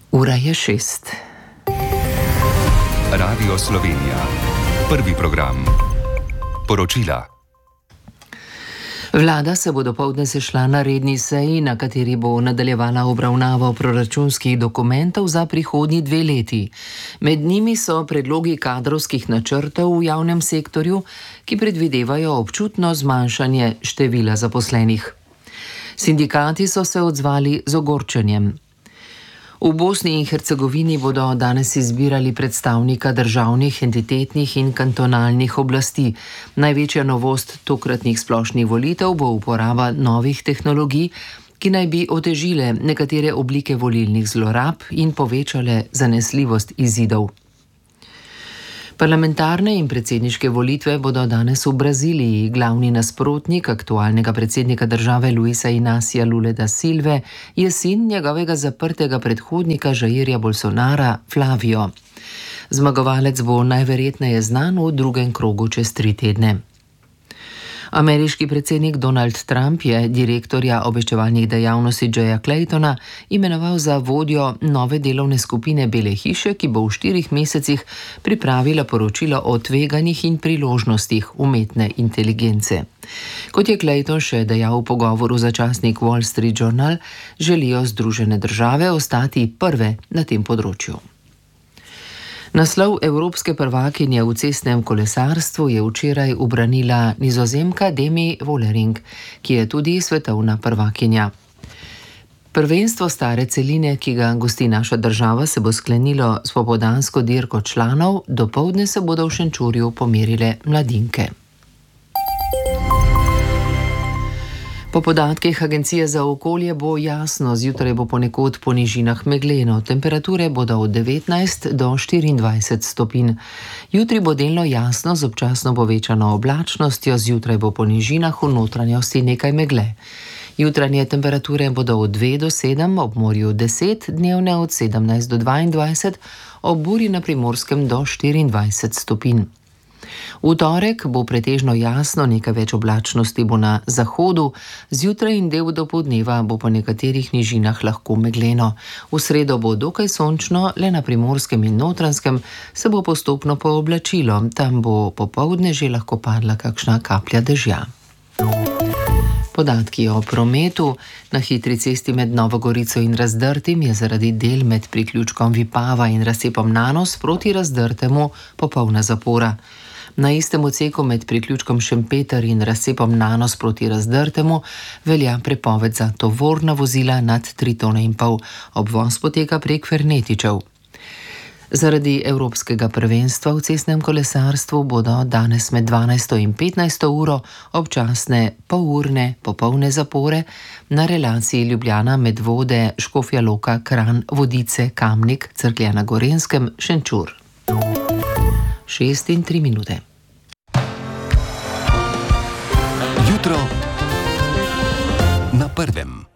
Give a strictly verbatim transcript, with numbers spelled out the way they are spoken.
Ura je šest. Radio Slovenija. Prvi program. Poročila. Vlada se bo dopoldne sešla na redni seji, na kateri bo nadaljevala obravnavo proračunskih dokumentov za prihodnji dve leti. Med njimi so predlogi kadrovskih načrtov v javnem sektorju, ki predvidevajo občutno zmanjšanje števila zaposlenih. Sindikati so se odzvali z ogorčenjem. V Bosni in Hercegovini bodo danes izbirali predstavnika državnih, entitetnih in kantonalnih oblasti. Največja novost tokratnih splošnih volitev bo uporaba novih tehnologij, ki naj bi otežile nekatere oblike volilnih zlorab in povečale zanesljivost izidov. Parlamentarne in predsedniške volitve bodo danes v Braziliji. Glavni nasprotnik aktualnega predsednika države Luisa Inacia Lule da Silve je sin njegovega zaprtega predhodnika Jairja Bolsonara, Flavio. Zmagovalec bo najverjetneje znan v drugem krogu čez tri tedne. Ameriški predsednik Donald Trump je direktorja obveščevalnih dejavnosti Jaya Claytona imenoval za vodjo nove delovne skupine Bele hiše, ki bo v štirih mesecih pripravila poročilo o tveganjih in priložnostih umetne inteligence. Kot je Clayton še dejal v pogovoru za časnik Wall Street Journal, želijo Združene države ostati prve na tem področju. Naslov evropske prvakinje v cestnem kolesarstvu je včeraj ubranila Nizozemka Demi Vollering, ki je tudi svetovna prvakinja. Prvenstvo stare celine, ki ga gosti naša država, se bo sklenilo s popoldansko dirko članov, dopoldne se bodo v Šenčurju pomerile mladinke. Po podatkih Agencije za okolje bo jasno, zjutraj bo ponekod po nižinah megleno, temperature bodo od devetnajst do štiriindvajset stopinj. Jutri bo delno jasno z občasno povečano oblačnostjo, zjutraj bo po nižinah v notranjosti nekaj megle. Jutranje temperature bodo od dve do sedem, ob morju deset, dnevne od sedemnajst do dvaindvajset, ob burji na Primorskem do štiriindvajset stopinj. V torek bo pretežno jasno, nekaj več oblačnosti bo na zahodu, zjutraj in del dopoldneva bo po nekaterih nižinah lahko megleno. V sredo bo dokaj sončno, le na Primorskem in Notranjskem se bo postopno pooblačilo, tam bo popoldne že lahko padla kakšna kaplja dežja. Podatki o prometu. Na hitri cesti med Novo Gorico in Razdrtim je zaradi del med priključkom Vipava in razcepom Nanos proti Razdrtemu popolna zapora. Na istem odseku med priključkom Šempeter in razcepom Nanos proti Razdrtemu velja prepoved za tovorna vozila nad tri tone in pol. Obvoz poteka prek Fernetičev. Zaradi evropskega prvenstva v cestnem kolesarstvu bodo danes med dvanajsto in petnajsto uro občasne polurne popolne zapore na relaciji Ljubljana Medvode, Škofja Loka, Kranj, Vodice, Kamnik, Cerklje na Gorenjskem, Šenčur. Šest in tri minute. Jutro na prvem.